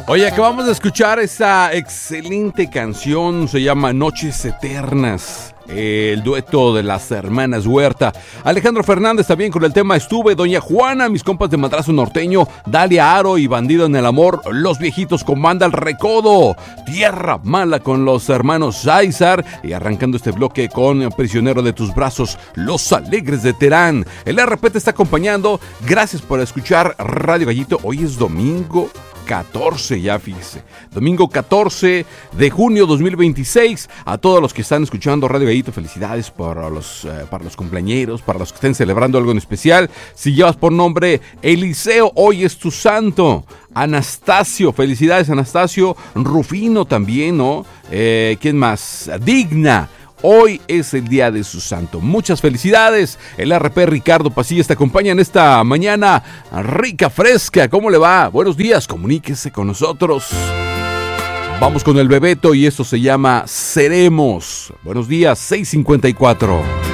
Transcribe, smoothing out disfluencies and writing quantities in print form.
Oye, acabamos de escuchar esa excelente canción, se llama Noches Eternas, el dueto de las hermanas Huerta. Alejandro Fernández también con el tema Estuve, Doña Juana, mis compas de Madrazo Norteño, Dalia Aro y Bandido en el Amor, Los Viejitos con Banda El Recodo, Tierra Mala con los hermanos Záizar, y arrancando este bloque con Prisionero de tus Brazos, Los Alegres de Terán. El RP te está acompañando, gracias por escuchar Radio Gallito. Hoy es domingo 14, ya fíjese, domingo 14 de junio 2026. A todos los que están escuchando Radio Gallito, felicidades para los cumpleañeros, para los que estén celebrando algo en especial. Si llevas por nombre Eliseo, hoy es tu santo. Anastasio, felicidades Anastasio. Rufino también, ¿no? ¿Quién más? Digna. Hoy es el día de su santo. Muchas felicidades. El RP Ricardo Pasillas te acompaña en esta mañana rica, fresca. ¿Cómo le va? Buenos días, comuníquese con nosotros. Vamos con el Bebeto y esto se llama Seremos. Buenos días, 6:54.